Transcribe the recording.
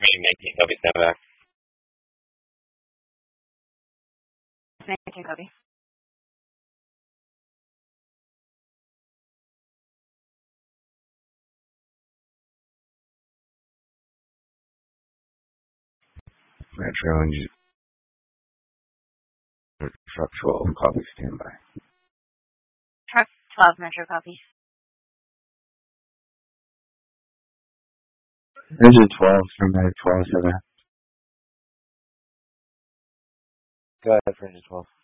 Making copy, stand back. Making copy. Metro and truck 12, copy, stand by. Truck 12, Metro copy. Engine 12, stand by 12, 7. Go ahead for engine 12.